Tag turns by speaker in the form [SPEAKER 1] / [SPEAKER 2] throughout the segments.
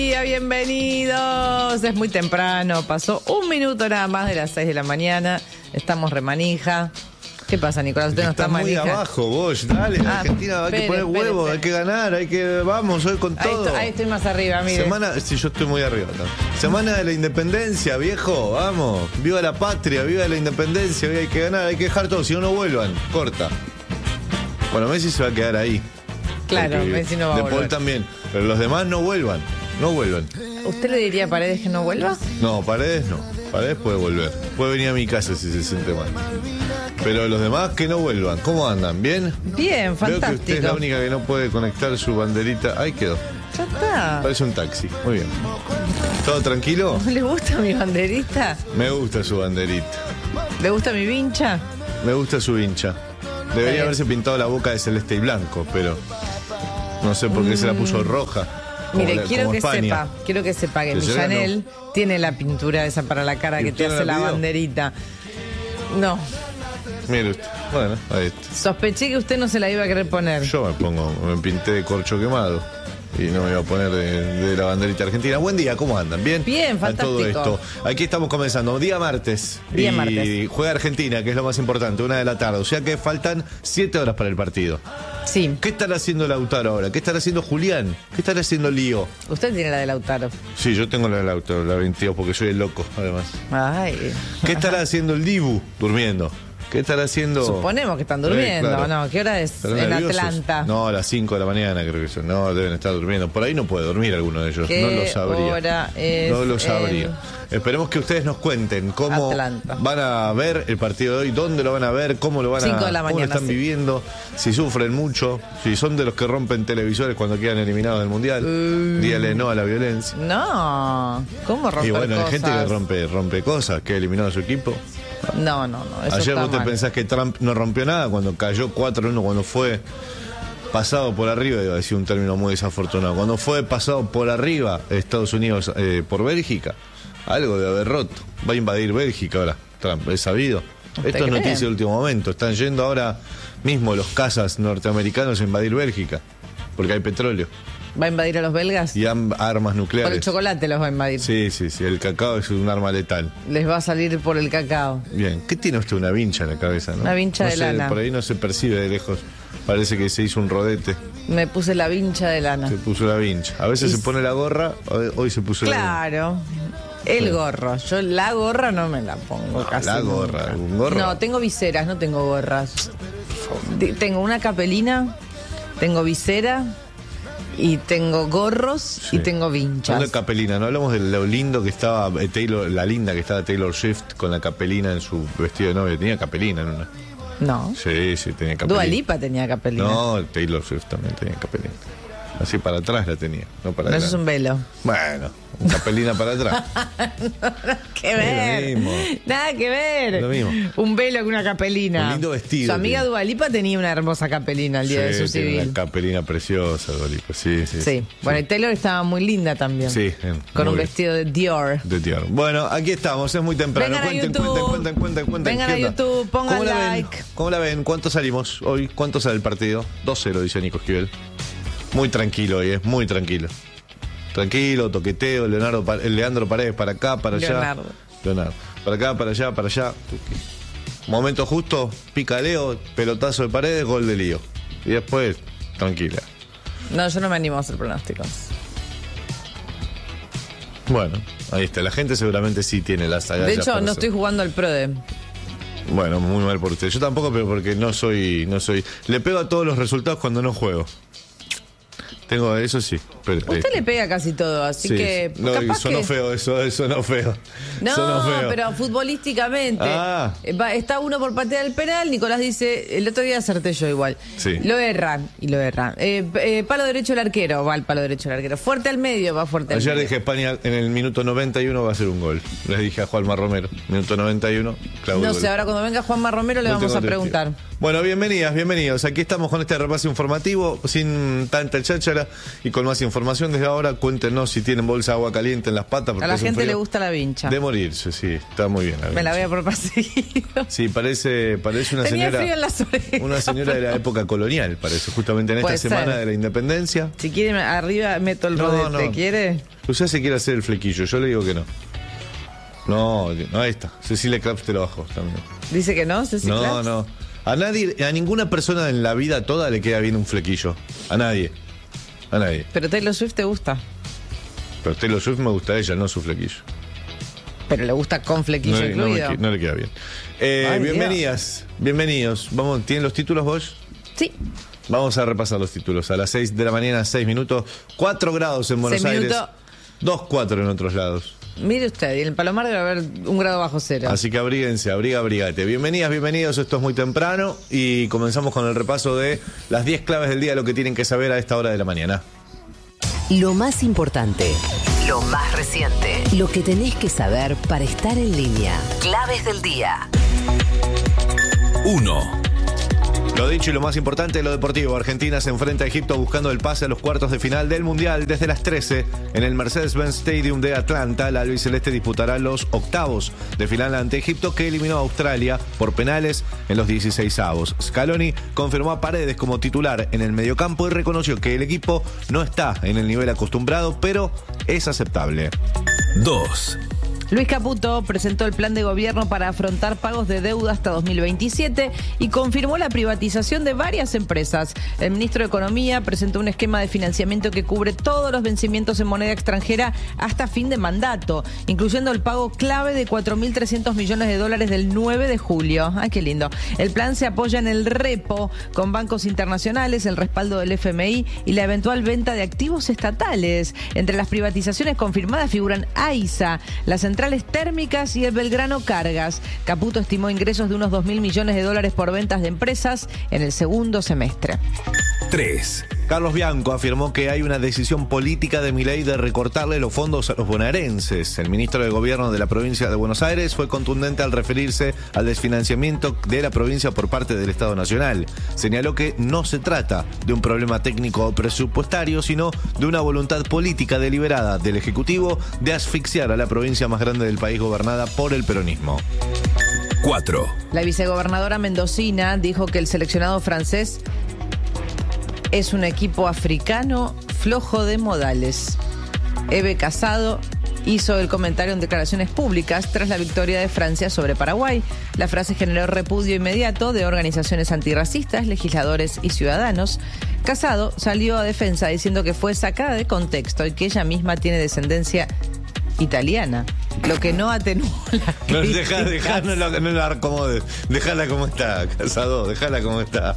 [SPEAKER 1] Bienvenidos. Es muy temprano, pasó un minuto nada más de las 6 de la mañana. Estamos remanija. ¿Qué pasa, Nicolás? ¿Usted no está manija?
[SPEAKER 2] Muy abajo, vos. Dale, Argentina, hay que poner huevos, hay que ganar, hay que... Vamos, hoy con todo.
[SPEAKER 1] Ahí estoy más arriba, mire.
[SPEAKER 2] Sí, yo estoy muy arriba también. Semana de la Independencia, viejo, vamos. Viva la patria, viva la Independencia. Hoy hay que ganar, hay que dejar todo, si no, no vuelvan. Corta. Bueno, Messi se va a quedar ahí.
[SPEAKER 1] Claro,
[SPEAKER 2] porque
[SPEAKER 1] Messi no va a volver.
[SPEAKER 2] De Paul también, pero los demás no vuelvan. No vuelvan.
[SPEAKER 1] ¿Usted le diría a Paredes que no vuelva?
[SPEAKER 2] No, Paredes no. Paredes puede volver. Puede venir a mi casa si se siente mal. Pero los demás que no vuelvan. ¿Cómo andan? ¿Bien?
[SPEAKER 1] Bien, fantástico.
[SPEAKER 2] Veo que usted es la única que no puede conectar su banderita. Ahí quedó.
[SPEAKER 1] Ya está.
[SPEAKER 2] Parece un taxi. Muy bien. ¿Todo tranquilo?
[SPEAKER 1] ¿No le gusta mi banderita?
[SPEAKER 2] Me gusta su banderita.
[SPEAKER 1] ¿Le gusta mi vincha?
[SPEAKER 2] Me gusta su hincha. Debería haberse pintado la boca de celeste y blanco, pero no sé por qué se la puso roja.
[SPEAKER 1] Mire, quiero que sepa que Millanel tiene la pintura esa para la cara que te hace la banderita. No.
[SPEAKER 2] Mire usted. Bueno, ahí está.
[SPEAKER 1] Sospeché que usted no se la iba a querer poner.
[SPEAKER 2] Yo me pinté de corcho quemado y no me iba a poner de la banderita argentina. Buen día, ¿cómo andan? ¿Bien?
[SPEAKER 1] Bien, fantástico.
[SPEAKER 2] A todo esto. Aquí estamos comenzando. Día martes. Y juega Argentina, que es lo más importante, 1 de la tarde. O sea que faltan 7 horas para el partido.
[SPEAKER 1] Sí.
[SPEAKER 2] ¿Qué estará haciendo Lautaro ahora? ¿Qué estará haciendo Julián? ¿Qué estará haciendo Lío?
[SPEAKER 1] Usted tiene la de Lautaro.
[SPEAKER 2] Sí, yo tengo la de Lautaro, la 22, porque soy el loco, además.
[SPEAKER 1] Ay.
[SPEAKER 2] ¿Qué estará haciendo el Dibu? Durmiendo. ¿Qué estará haciendo?
[SPEAKER 1] Suponemos que están durmiendo, claro. ¿No? ¿Qué hora es en Atlanta?
[SPEAKER 2] No, a las 5 de la mañana creo que son. No, deben estar durmiendo. Por ahí no puede dormir alguno de ellos. No lo sabría.
[SPEAKER 1] Hora es
[SPEAKER 2] no lo sabría. Esperemos que ustedes nos cuenten cómo van a ver el partido de hoy, dónde lo van a ver, cómo lo van
[SPEAKER 1] 5 de la mañana,
[SPEAKER 2] cómo lo están viviendo, si sufren mucho, si son de los que rompen televisores cuando quedan eliminados del Mundial. Dígale no a la violencia.
[SPEAKER 1] No, ¿cómo romper cosas? Y bueno,
[SPEAKER 2] hay gente que rompe cosas, que ha eliminado a su equipo.
[SPEAKER 1] No, eso
[SPEAKER 2] ayer
[SPEAKER 1] está
[SPEAKER 2] vos te
[SPEAKER 1] mal.
[SPEAKER 2] pensás que Trump no rompió nada cuando cayó 4-1, cuando fue pasado por arriba, iba a decir un término muy desafortunado, cuando fue pasado por arriba Estados Unidos por Bélgica, algo de haber roto. Va a invadir Bélgica ahora, Trump, es sabido. Esto es noticia de último momento. Están yendo ahora mismo los cazas norteamericanos a invadir Bélgica, porque hay petróleo.
[SPEAKER 1] ¿Va a invadir a los belgas?
[SPEAKER 2] Y armas nucleares.
[SPEAKER 1] Por el chocolate los va a invadir.
[SPEAKER 2] Sí, el cacao es un arma letal.
[SPEAKER 1] Les va a salir por el cacao.
[SPEAKER 2] Bien, ¿qué tiene usted? Una vincha en la cabeza, ¿no?
[SPEAKER 1] Una vincha de lana.
[SPEAKER 2] Por ahí no se percibe de lejos. Parece que se hizo un rodete.
[SPEAKER 1] Me puse la vincha de lana.
[SPEAKER 2] Se puso la vincha. A veces se pone la gorra, hoy se puso la vincha.
[SPEAKER 1] Claro. El gorro. Yo la gorra no me la pongo casi.
[SPEAKER 2] La gorra, ¿un gorro?
[SPEAKER 1] No, tengo viseras, no tengo gorras. Tengo una capelina, tengo visera y tengo gorros y tengo vinchas.
[SPEAKER 2] Una capelina, no hablamos de lo lindo que estaba la linda que estaba Taylor Swift con la capelina en su vestido de novia. Tenía capelina en una.
[SPEAKER 1] No.
[SPEAKER 2] Sí, tenía capelina.
[SPEAKER 1] Dua Lipa tenía capelina.
[SPEAKER 2] No, Taylor Swift también tenía capelina. Así para atrás la tenía, no para adelante.
[SPEAKER 1] Eso es un velo.
[SPEAKER 2] Bueno, capelina para atrás.
[SPEAKER 1] Nada que ver.
[SPEAKER 2] Lo mismo.
[SPEAKER 1] Nada que ver.
[SPEAKER 2] Lo mismo.
[SPEAKER 1] Un velo con una capelina.
[SPEAKER 2] Un lindo vestido.
[SPEAKER 1] Su amiga Dua Lipa tenía una hermosa capelina el día de su civil.
[SPEAKER 2] Una capelina preciosa, Dua Lipa. Sí.
[SPEAKER 1] Bueno, y Taylor estaba muy linda también.
[SPEAKER 2] Sí.
[SPEAKER 1] Con un vestido de Dior.
[SPEAKER 2] Bueno, aquí estamos, es muy temprano. Cuenten.
[SPEAKER 1] Vengan a YouTube, pongan like.
[SPEAKER 2] ¿Cómo la ven? ¿Cuánto salimos hoy? ¿Cuánto sale el partido? 2-0, dice Nico Esquivel. Muy tranquilo hoy, es muy tranquilo. Tranquilo, toqueteo, Leandro Paredes para acá, para allá. Leonardo. Para acá, para allá. Momento justo, picaleo, pelotazo de Paredes, gol de Lío. Y después, tranquila.
[SPEAKER 1] No, yo no me animo a hacer pronósticos.
[SPEAKER 2] Bueno, ahí está. La gente seguramente sí tiene las agallas.
[SPEAKER 1] De hecho, no estoy jugando al PRODE.
[SPEAKER 2] Bueno, muy mal por usted. Yo tampoco, pero porque no soy. Le pego a todos los resultados cuando no juego. Tengo eso sí. Pero,
[SPEAKER 1] usted le pega casi todo, así que...
[SPEAKER 2] No, sonó feo, eso sonó feo.
[SPEAKER 1] No,
[SPEAKER 2] sonó feo.
[SPEAKER 1] pero futbolísticamente. Está uno por patear el penal, Nicolás dice, el otro día acerté yo igual.
[SPEAKER 2] Sí.
[SPEAKER 1] Lo erran. Palo derecho el arquero, va al palo derecho el arquero. Fuerte al medio, va fuerte al medio.
[SPEAKER 2] Ayer dije España en el minuto 91 va a hacer un gol. Les dije a Juanma Romero, minuto 91, Claudio.
[SPEAKER 1] No sé, ahora cuando venga Juanma Romero le vamos a preguntar.
[SPEAKER 2] Bueno, bienvenidos. Aquí estamos con este repaso informativo, sin tanta cháchara y con más información información desde ahora. Cuéntenos si tienen bolsa de agua caliente en las patas.
[SPEAKER 1] A la gente le gusta la vincha.
[SPEAKER 2] De morirse, sí. Está muy bien.
[SPEAKER 1] Me la voy a probar seguido.
[SPEAKER 2] Sí, parece una
[SPEAKER 1] Tenía
[SPEAKER 2] señora.
[SPEAKER 1] frío en las orejas.
[SPEAKER 2] Una señora de la época colonial, parece. Justamente en esta
[SPEAKER 1] Puede
[SPEAKER 2] semana
[SPEAKER 1] ser.
[SPEAKER 2] de la independencia.
[SPEAKER 1] Si quiere, arriba meto el rodete.
[SPEAKER 2] No.
[SPEAKER 1] ¿Quiere?
[SPEAKER 2] Usted se quiere hacer el flequillo. Yo le digo que no. No, ahí está. Cecilia Claps te lo bajó también.
[SPEAKER 1] Dice que no, Ceci Claps.
[SPEAKER 2] No. A ninguna persona en la vida toda le queda bien un flequillo. A nadie.
[SPEAKER 1] Pero Taylor Swift te gusta.
[SPEAKER 2] Pero Taylor Swift me gusta a ella, no su flequillo.
[SPEAKER 1] Pero le gusta con flequillo incluido.
[SPEAKER 2] No le queda bien. Bienvenidas, bienvenidos. Vamos, ¿tienen los títulos vos?
[SPEAKER 1] Sí.
[SPEAKER 2] Vamos a repasar los títulos. A las 6 de la mañana, 6 minutos. 4 grados en Buenos
[SPEAKER 1] 6
[SPEAKER 2] Aires.
[SPEAKER 1] minutos.
[SPEAKER 2] 2,4 en otros lados.
[SPEAKER 1] Mire usted, y en el Palomar debe haber 1 grado bajo cero.
[SPEAKER 2] Así que abríguense, abrigate. Bienvenidas, bienvenidos. Esto es muy temprano y comenzamos con el repaso de las 10 claves del día, lo que tienen que saber a esta hora de la mañana.
[SPEAKER 3] Lo más importante, lo más reciente, lo que tenés que saber para estar en línea. Claves del día.
[SPEAKER 4] 1.
[SPEAKER 2] Lo dicho y lo más importante, lo deportivo. Argentina se enfrenta a Egipto buscando el pase a los cuartos de final del Mundial desde las 13 en el Mercedes-Benz Stadium de Atlanta. La albiceleste disputará los octavos de final ante Egipto, que eliminó a Australia por penales en los 16avos. Scaloni confirmó a Paredes como titular en el mediocampo y reconoció que el equipo no está en el nivel acostumbrado, pero es aceptable.
[SPEAKER 4] 2.
[SPEAKER 1] Luis Caputo presentó el plan de gobierno para afrontar pagos de deuda hasta 2027 y confirmó la privatización de varias empresas. El ministro de Economía presentó un esquema de financiamiento que cubre todos los vencimientos en moneda extranjera hasta fin de mandato, incluyendo el pago clave de 4.300 millones de dólares del 9 de julio. ¡Ay, qué lindo! El plan se apoya en el repo con bancos internacionales, el respaldo del FMI y la eventual venta de activos estatales. Entre las privatizaciones confirmadas figuran AISA, las centrales térmicas y el Belgrano Cargas. Caputo estimó ingresos de unos 2.000 millones de dólares por ventas de empresas en el segundo semestre.
[SPEAKER 4] 3.
[SPEAKER 2] Carlos Bianco afirmó que hay una decisión política de Milei de recortarle los fondos a los bonaerenses. El ministro de Gobierno de la provincia de Buenos Aires fue contundente al referirse al desfinanciamiento de la provincia por parte del Estado Nacional. Señaló que no se trata de un problema técnico o presupuestario, sino de una voluntad política deliberada del Ejecutivo de asfixiar a la provincia más grande del país gobernada por el peronismo.
[SPEAKER 4] 4.
[SPEAKER 1] La vicegobernadora mendocina dijo que el seleccionado francés es un equipo africano flojo de modales. Eve Casado hizo el comentario en declaraciones públicas tras la victoria de Francia sobre Paraguay. La frase generó repudio inmediato de organizaciones antirracistas, legisladores y ciudadanos. Casado salió a defensa diciendo que fue sacada de contexto y que ella misma tiene descendencia italiana, lo que no atenuó la crítica.
[SPEAKER 2] No la acomodes. Déjala como está, Casado, déjala como está.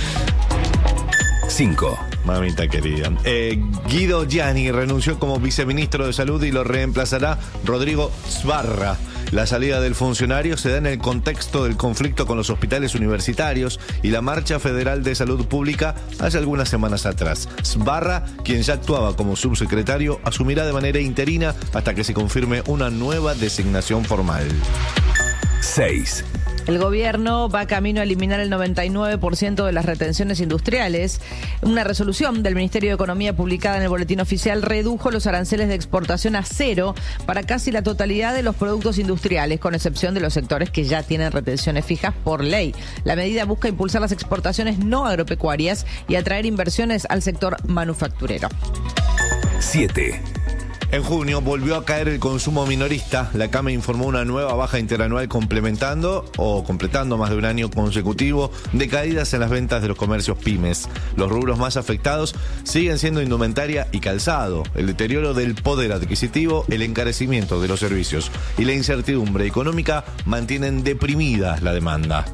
[SPEAKER 4] 5.
[SPEAKER 2] Mamita querida. Guido Gianni renunció como viceministro de Salud y lo reemplazará Rodrigo Sbarra. La salida del funcionario se da en el contexto del conflicto con los hospitales universitarios y la Marcha Federal de Salud Pública hace algunas semanas atrás. Sbarra, quien ya actuaba como subsecretario, asumirá de manera interina hasta que se confirme una nueva designación formal.
[SPEAKER 4] 6.
[SPEAKER 1] El gobierno va camino a eliminar el 99% de las retenciones industriales. Una resolución del Ministerio de Economía publicada en el Boletín Oficial redujo los aranceles de exportación a cero para casi la totalidad de los productos industriales, con excepción de los sectores que ya tienen retenciones fijas por ley. La medida busca impulsar las exportaciones no agropecuarias y atraer inversiones al sector manufacturero.
[SPEAKER 4] 7.
[SPEAKER 2] En junio volvió a caer el consumo minorista. La CAME informó una nueva baja interanual completando más de un año consecutivo de caídas en las ventas de los comercios pymes. Los rubros más afectados siguen siendo indumentaria y calzado. El deterioro del poder adquisitivo, el encarecimiento de los servicios y la incertidumbre económica mantienen deprimida la demanda.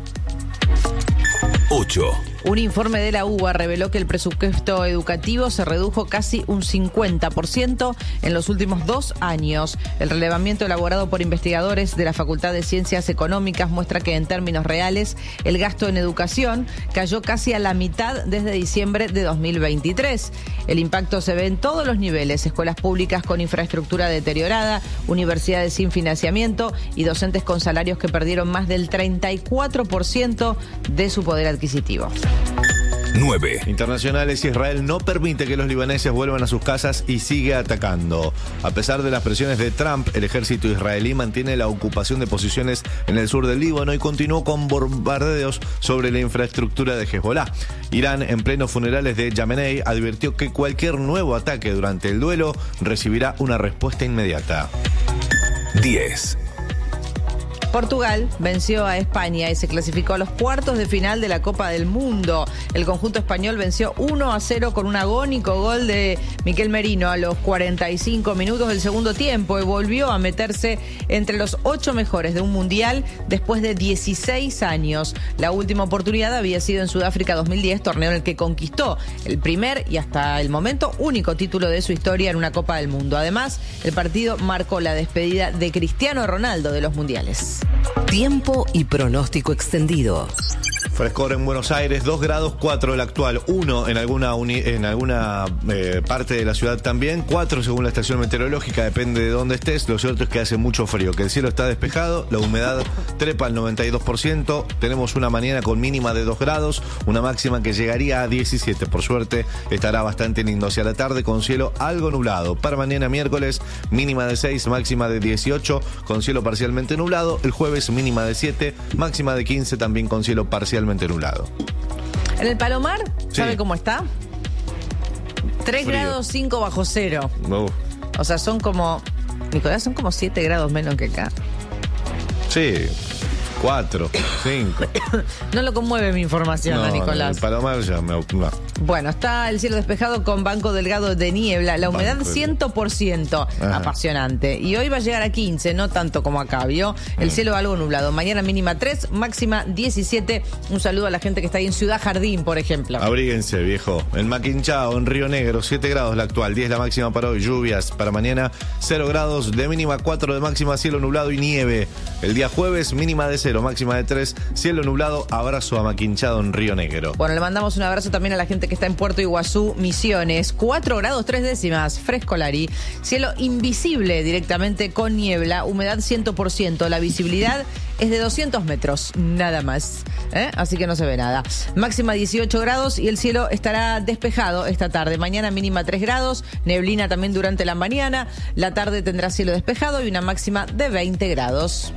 [SPEAKER 4] 8.
[SPEAKER 1] Un informe de la UBA reveló que el presupuesto educativo se redujo casi un 50% en los últimos 2 años. El relevamiento elaborado por investigadores de la Facultad de Ciencias Económicas muestra que en términos reales el gasto en educación cayó casi a la mitad desde diciembre de 2023. El impacto se ve en todos los niveles: escuelas públicas con infraestructura deteriorada, universidades sin financiamiento y docentes con salarios que perdieron más del 34% de su poder adquisitivo.
[SPEAKER 4] 9.
[SPEAKER 2] Internacionales: Israel no permite que los libaneses vuelvan a sus casas y sigue atacando. A pesar de las presiones de Trump, el ejército israelí mantiene la ocupación de posiciones en el sur del Líbano y continuó con bombardeos sobre la infraestructura de Hezbollah. Irán, en plenos funerales de Jamenei, advirtió que cualquier nuevo ataque durante el duelo recibirá una respuesta inmediata.
[SPEAKER 4] 10.
[SPEAKER 1] Portugal venció a España y se clasificó a los cuartos de final de la Copa del Mundo. El conjunto español venció 1-0 con un agónico gol de Miquel Merino a los 45 minutos del segundo tiempo y volvió a meterse entre los 8 mejores de un mundial después de 16 años. La última oportunidad había sido en Sudáfrica 2010, torneo en el que conquistó el primer y hasta el momento único título de su historia en una Copa del Mundo. Además, el partido marcó la despedida de Cristiano Ronaldo de los mundiales.
[SPEAKER 3] Tiempo y pronóstico extendido.
[SPEAKER 2] Frescor en Buenos Aires, 2 grados 4 el actual, 1 en alguna parte de la ciudad también, 4 según la estación meteorológica, depende de dónde estés. Lo cierto es que hace mucho frío, que el cielo está despejado, la humedad trepa al 92%, tenemos una mañana con mínima de 2 grados, una máxima que llegaría a 17, por suerte estará bastante lindo hacia la tarde con cielo algo nublado. Para mañana miércoles, mínima de 6, máxima de 18, con cielo parcialmente nublado, el jueves mínima de 7, máxima de 15 también con cielo parcialmente nublado.
[SPEAKER 1] En el Palomar, ¿sabe
[SPEAKER 2] Sí.
[SPEAKER 1] cómo está? 3
[SPEAKER 2] Frío.
[SPEAKER 1] grados 5 bajo cero. O sea, son como, Nicolás, son como 7 grados menos que acá.
[SPEAKER 2] Sí, 4, 5.
[SPEAKER 1] No lo conmueve mi información, a Nicolás.
[SPEAKER 2] El Palomar ya me... no.
[SPEAKER 1] Bueno, está el cielo despejado con banco delgado de niebla, la humedad
[SPEAKER 2] Banco
[SPEAKER 1] 100%,
[SPEAKER 2] Ajá.
[SPEAKER 1] apasionante. Y hoy va a llegar a 15, no tanto como acá, ¿vio? El cielo algo nublado. Mañana mínima 3, máxima 17. Un saludo a la gente que está ahí en Ciudad Jardín, por ejemplo.
[SPEAKER 2] Abríguense, viejo. En Maquinchao, en Río Negro, 7 grados la actual, 10 la máxima para hoy, lluvias para mañana, 0 grados de mínima, 4 de máxima, cielo nublado y nieve. El día jueves, mínima de 0, máxima de 3, cielo nublado, abrazo a Maquinchao en Río Negro.
[SPEAKER 1] Bueno, le mandamos un abrazo también a la gente que está en Puerto Iguazú, Misiones. 4 grados 3 décimas, frescolari. Cielo invisible directamente con niebla, humedad 100%. La visibilidad es de 200 metros, nada más. Así que no se ve nada. Máxima 18 grados y el cielo estará despejado esta tarde. Mañana mínima 3 grados, neblina también durante la mañana. La tarde tendrá cielo despejado y una máxima de 20 grados.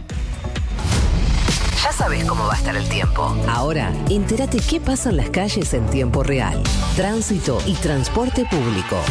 [SPEAKER 3] Ya sabes cómo va a estar el tiempo. Ahora, entérate qué pasa en las calles en tiempo real. Tránsito y transporte público.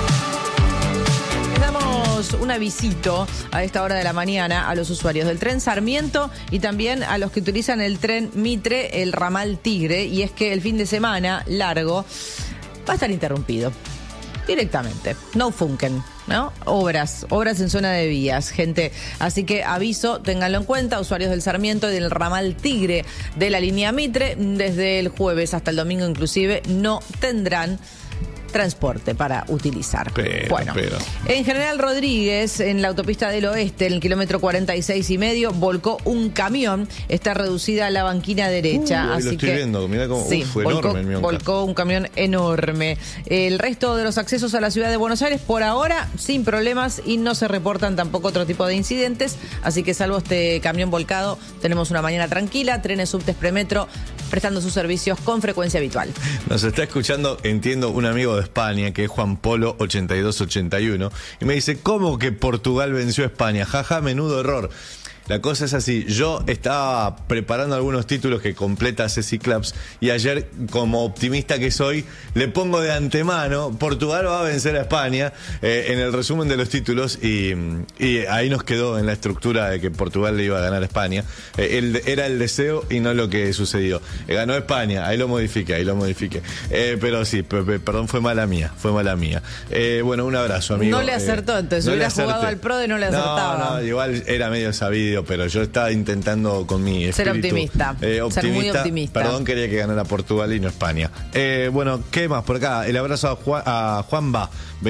[SPEAKER 1] Les damos un avisito a esta hora de la mañana a los usuarios del tren Sarmiento y también a los que utilizan el tren Mitre, el ramal Tigre, y es que el fin de semana largo va a estar interrumpido. Directamente. No funken, ¿no? Obras en zona de vías, gente. Así que aviso, ténganlo en cuenta, usuarios del Sarmiento y del ramal Tigre de la línea Mitre, desde el jueves hasta el domingo inclusive, no tendrán transporte para utilizar.
[SPEAKER 2] Pero.
[SPEAKER 1] En General Rodríguez, en la autopista del Oeste, en el kilómetro 46,5, volcó un camión. Está reducida la banquina derecha.
[SPEAKER 2] Ahí
[SPEAKER 1] así
[SPEAKER 2] lo estoy
[SPEAKER 1] que,
[SPEAKER 2] viendo, mirá cómo fue
[SPEAKER 1] volcó,
[SPEAKER 2] enorme el Mionca.
[SPEAKER 1] volcó un camión enorme. El resto de los accesos a la ciudad de Buenos Aires, por ahora, sin problemas y no se reportan tampoco otro tipo de incidentes. Así que salvo este camión volcado, tenemos una mañana tranquila. Trenes, subtes, premetro, prestando sus servicios con frecuencia habitual.
[SPEAKER 2] Nos está escuchando, entiendo, un amigo de España, que es Juan Polo 8281, y me dice, ¿cómo que Portugal venció a España? Jaja, menudo error. La cosa es así, yo estaba preparando algunos títulos que completa Ceci Claps y ayer, como optimista que soy, le pongo de antemano, Portugal va a vencer a España en el resumen de los títulos y ahí nos quedó en la estructura de que Portugal le iba a ganar a España. Era el deseo y no lo que sucedió. Ganó España, ahí lo modifiqué. Pero sí, perdón, fue mala mía. Bueno, un abrazo, amigo.
[SPEAKER 1] No le acertó, entonces
[SPEAKER 2] no
[SPEAKER 1] hubiera
[SPEAKER 2] le acerté.
[SPEAKER 1] jugado al PRO y no le acertaba.
[SPEAKER 2] No, igual era medio sabido, pero yo estaba intentando con mi espíritu.
[SPEAKER 1] Ser optimista. Ser muy optimista.
[SPEAKER 2] Perdón, quería que ganara Portugal y no España. Bueno, ¿qué más por acá? El abrazo a Juanba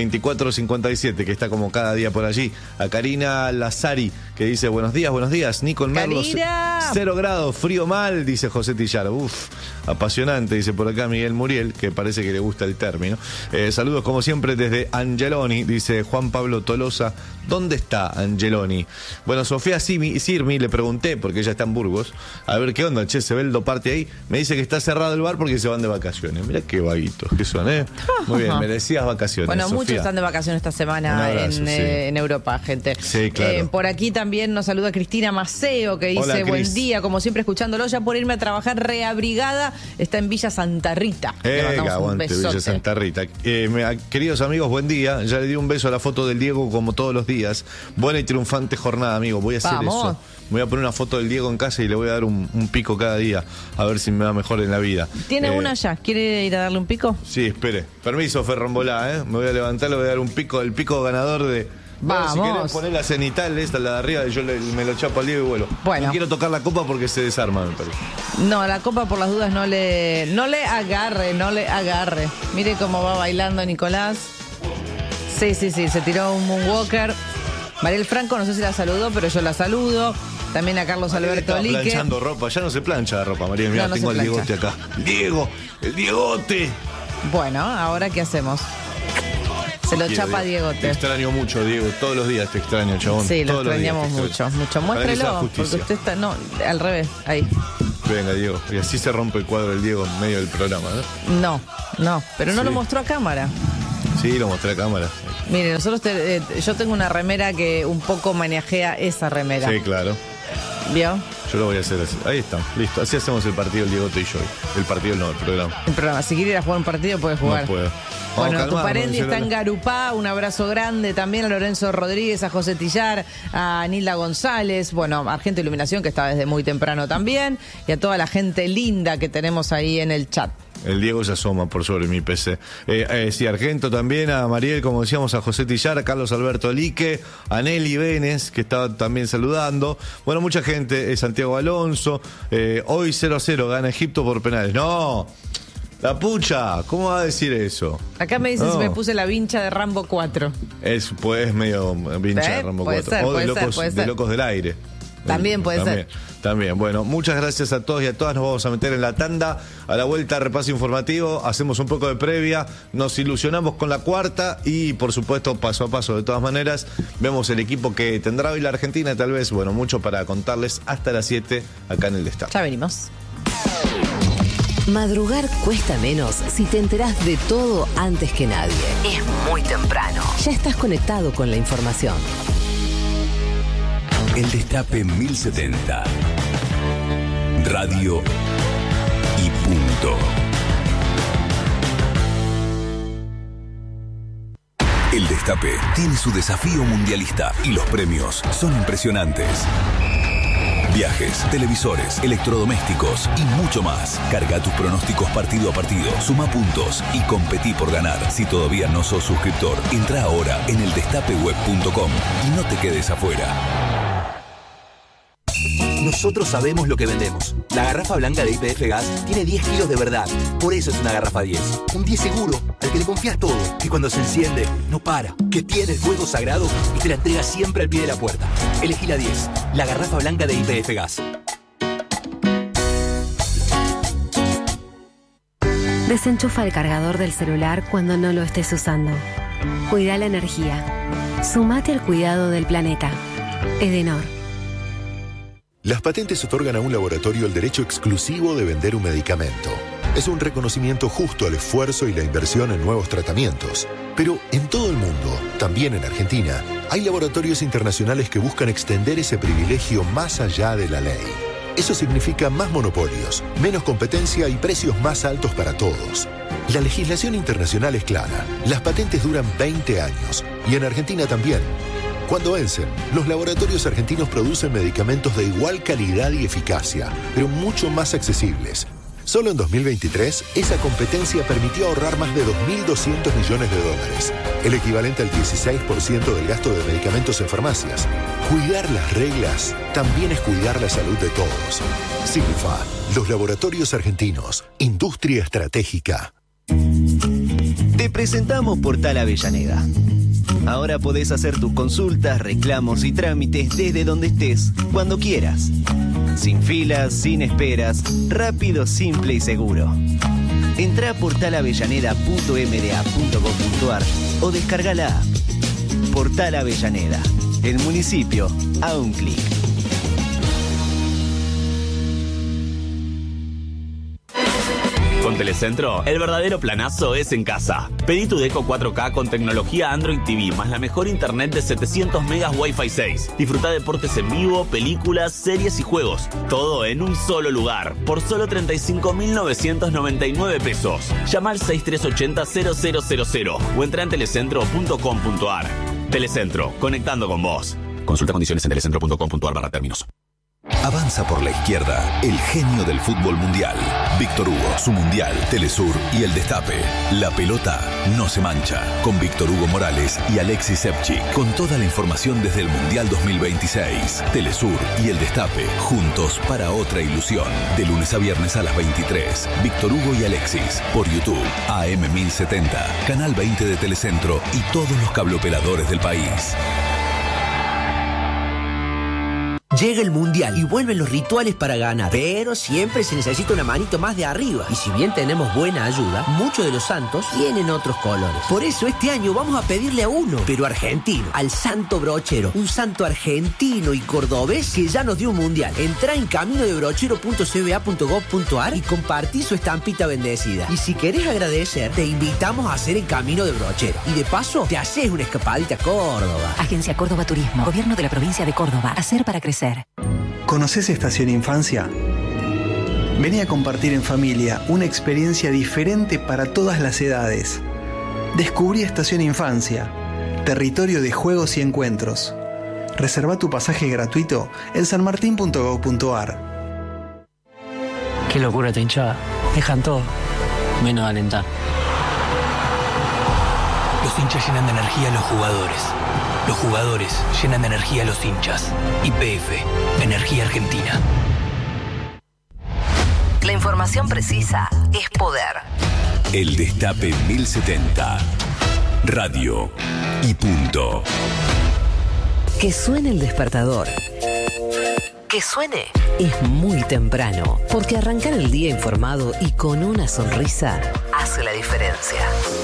[SPEAKER 2] 2457, que está como cada día por allí. A Karina Lazari, que dice, buenos días, Nico en Merlo.
[SPEAKER 1] ¡Karina!
[SPEAKER 2] 0 grados, frío mal, dice José Tillar. Uf, apasionante, dice por acá Miguel Muriel, que parece que le gusta el término. Saludos como siempre desde Angeloni, dice Juan Pablo Tolosa. ¿Dónde está Angeloni? Bueno, Sofía Simi Sirmi, le pregunté, porque ella está en Burgos, a ver qué onda, che, se ve el doparte ahí. Me dice que está cerrado el bar porque se van de vacaciones. Mirá qué vaguitos que son, ¿eh? Muy bien, merecías vacaciones.
[SPEAKER 1] Bueno,
[SPEAKER 2] Sofía.
[SPEAKER 1] muchos están de vacaciones esta semana en Europa, gente.
[SPEAKER 2] Sí, claro.
[SPEAKER 1] Por aquí también nos saluda Cristina Maceo, que dice,
[SPEAKER 2] Hola,
[SPEAKER 1] buen día, como siempre escuchándolo, ya por irme a trabajar reabrigada, está en Villa Santa Rita. Le mandamos un
[SPEAKER 2] Aguante,
[SPEAKER 1] besote.
[SPEAKER 2] Villa Santa Rita. Queridos amigos, buen día. Ya le di un beso a la foto del Diego como todos los días. Buena y triunfante jornada, amigo. Voy a hacer eso. Voy a poner una foto del Diego en casa y le voy a dar un pico cada día, a ver si me va mejor en la vida.
[SPEAKER 1] ¿Tiene una ya? ¿Quiere ir a darle un pico?
[SPEAKER 2] Sí, espere. Permiso, Ferrombolá, ¿eh? Me voy a levantar, le voy a dar un pico, el pico ganador de...
[SPEAKER 1] Vamos.
[SPEAKER 2] Bueno, si querés poner la cenital, esta, la de arriba, yo me lo chapo al Diego y vuelo.
[SPEAKER 1] Bueno.
[SPEAKER 2] No quiero tocar la copa porque se desarma, me parece.
[SPEAKER 1] No, la copa por las dudas no le agarre. Mire cómo va bailando Nicolás. Sí, se tiró un moonwalker. Mariel Franco, no sé si la saludó, pero yo la saludo. También a Carlos Alberto Lique.
[SPEAKER 2] Planchando ropa, ya no se plancha la ropa, María. Mira,
[SPEAKER 1] No
[SPEAKER 2] tengo
[SPEAKER 1] se
[SPEAKER 2] el
[SPEAKER 1] plancha.
[SPEAKER 2] Diegote acá. El Diegote.
[SPEAKER 1] Bueno, ahora ¿qué hacemos? Se lo chapa
[SPEAKER 2] Te
[SPEAKER 1] Diegote.
[SPEAKER 2] extraño mucho, Diego. Todos los días te extraño, chabón.
[SPEAKER 1] Sí, lo
[SPEAKER 2] Todos los días
[SPEAKER 1] extrañamos
[SPEAKER 2] te
[SPEAKER 1] mucho,
[SPEAKER 2] extraño.
[SPEAKER 1] mucho.
[SPEAKER 2] Para
[SPEAKER 1] Muéstrelo,
[SPEAKER 2] esa
[SPEAKER 1] porque
[SPEAKER 2] justicia.
[SPEAKER 1] usted está... No, al revés, ahí.
[SPEAKER 2] Venga, Diego. Y así se rompe el cuadro del Diego en medio del programa, ¿no?
[SPEAKER 1] No, pero no
[SPEAKER 2] Sí.
[SPEAKER 1] lo mostró a cámara.
[SPEAKER 2] Sí, lo mostré a cámara.
[SPEAKER 1] Mire, nosotros yo tengo una remera que un poco manejea esa remera.
[SPEAKER 2] Sí, claro.
[SPEAKER 1] ¿Vio?
[SPEAKER 2] Yo lo voy a hacer así. Ahí está, listo. Así hacemos el partido el Diegote y yo. El partido no, el programa.
[SPEAKER 1] El programa. Si quiere ir a jugar un partido, puede jugar.
[SPEAKER 2] No puedo.
[SPEAKER 1] Bueno,
[SPEAKER 2] Vamos,
[SPEAKER 1] tu
[SPEAKER 2] calmado,
[SPEAKER 1] Parendi está en
[SPEAKER 2] Marcelo.
[SPEAKER 1] Garupá, un abrazo grande también a Lorenzo Rodríguez, a José Tillar, a Nilda González, bueno, a Argento Iluminación que está desde muy temprano también, y a toda la gente linda que tenemos ahí en el chat.
[SPEAKER 2] El Diego se asoma por sobre mi PC. Sí, Argento también, a Mariel, como decíamos, a José Tillar, a Carlos Alberto Lique, a Nelly Benes, que estaba también saludando. Bueno, mucha gente, Santiago Alonso. Hoy 0-0, gana Egipto por penales. ¡No! La pucha, ¿cómo va a decir eso?
[SPEAKER 1] Acá me dicen
[SPEAKER 2] No.
[SPEAKER 1] si me puse la vincha de Rambo 4.
[SPEAKER 2] Es medio vincha de Rambo
[SPEAKER 1] Puede
[SPEAKER 2] 4.
[SPEAKER 1] ser,
[SPEAKER 2] O de
[SPEAKER 1] puede ser,
[SPEAKER 2] locos,
[SPEAKER 1] puede
[SPEAKER 2] de
[SPEAKER 1] ser.
[SPEAKER 2] locos del aire.
[SPEAKER 1] También puede ser.
[SPEAKER 2] También. Bueno, muchas gracias a todos y a todas. Nos vamos a meter en la tanda. A la vuelta, repaso informativo. Hacemos un poco de previa. Nos ilusionamos con la cuarta. Y, por supuesto, paso a paso. De todas maneras, vemos el equipo que tendrá hoy la Argentina. Tal vez, bueno, mucho para contarles hasta las 7 acá en el Destape.
[SPEAKER 1] Ya venimos.
[SPEAKER 3] Madrugar cuesta menos si te enterás de todo antes que nadie. Es muy temprano. Ya estás conectado con la información.
[SPEAKER 4] El Destape 1070. Radio y punto. El Destape tiene su desafío mundialista y los premios son impresionantes. Viajes, televisores, electrodomésticos y mucho más. Carga tus pronósticos partido a partido, suma puntos y competí por ganar. Si todavía no sos suscriptor, entra ahora en eldestapeweb.com y no te quedes afuera.
[SPEAKER 5] Nosotros sabemos lo que vendemos. La garrafa blanca de YPF Gas tiene 10 kilos de verdad. Por eso es una garrafa 10. Un 10 seguro, al que le confías todo. Que cuando se enciende, no para. Que tiene el fuego sagrado y te la entrega siempre al pie de la puerta. Elegí la 10. La garrafa blanca de YPF Gas.
[SPEAKER 6] Desenchufa el cargador del celular cuando no lo estés usando. Cuida la energía. Sumate al cuidado del planeta. Edenor.
[SPEAKER 7] Las patentes otorgan a un laboratorio el derecho exclusivo de vender un medicamento. Es un reconocimiento justo al esfuerzo y la inversión en nuevos tratamientos. Pero en todo el mundo, también en Argentina, hay laboratorios internacionales que buscan extender ese privilegio más allá de la ley. Eso significa más monopolios, menos competencia y precios más altos para todos. La legislación internacional es clara. Las patentes duran 20 años. Y en Argentina también. Cuando vencen, los laboratorios argentinos producen medicamentos de igual calidad y eficacia, pero mucho más accesibles. Solo en 2023, esa competencia permitió ahorrar más de 2.200 millones de dólares, el equivalente al 16% del gasto de medicamentos en farmacias. Cuidar las reglas también es cuidar la salud de todos. Signifa, los laboratorios argentinos, industria estratégica.
[SPEAKER 8] Te presentamos Portal Avellaneda. Ahora podés hacer tus consultas, reclamos y trámites desde donde estés, cuando quieras. Sin filas, sin esperas, rápido, simple y seguro. Entrá a portalavellaneda.mda.gov.ar o descarga la app. Portal Avellaneda, el municipio a un clic.
[SPEAKER 9] con Telecentro, el verdadero planazo es en casa. Pedí tu Deco 4K con tecnología Android TV más la mejor internet de 700 megas Wi-Fi 6. Disfruta deportes en vivo, películas, series y juegos. Todo en un solo lugar, por solo 35.999 pesos. Llama al 6380-0000 o entra en telecentro.com.ar. Telecentro, conectando con vos. Consulta condiciones en telecentro.com.ar/términos.
[SPEAKER 4] Avanza por la izquierda el genio del fútbol mundial. Víctor Hugo, su mundial, Telesur y el Destape. La pelota no se mancha. Con Víctor Hugo Morales y Alexis Sepchi. Con toda la información desde el Mundial 2026. Telesur y el Destape. Juntos para otra ilusión. De lunes a viernes a las 23. Víctor Hugo y Alexis. Por YouTube. AM 1070. Canal 20 de Telecentro y todos los cableoperadores del país.
[SPEAKER 10] Llega el Mundial y vuelven los rituales para ganar. Pero siempre se necesita una manito más de arriba. Y si bien tenemos buena ayuda, muchos de los santos tienen otros colores. Por eso este año vamos a pedirle a uno, pero argentino, al Santo Brochero. Un santo argentino y cordobés que ya nos dio un Mundial. Entrá en caminodebrochero.cba.gov.ar y compartí su estampita bendecida. Y si querés agradecer, te invitamos a hacer el Camino de Brochero. Y de paso, te haces una escapadita a Córdoba.
[SPEAKER 11] Agencia Córdoba Turismo. Gobierno de la provincia de Córdoba. Hacer para crecer.
[SPEAKER 12] ¿Conoces Estación Infancia? Vení a compartir en familia una experiencia diferente para todas las edades. Descubrí Estación Infancia, territorio de juegos y encuentros. Reserva tu pasaje gratuito en sanmartin.gov.ar.
[SPEAKER 13] Qué locura esta hinchada. Dejan todo, menos alentar.
[SPEAKER 5] Los hinchas llenan de energía a los jugadores. Los jugadores llenan de energía a los hinchas. YPF, Energía Argentina.
[SPEAKER 3] La información precisa es poder.
[SPEAKER 4] El Destape 1070. Radio y punto.
[SPEAKER 3] Que suene el despertador. Que suene es muy temprano, porque arrancar el día informado y con una sonrisa hace la diferencia.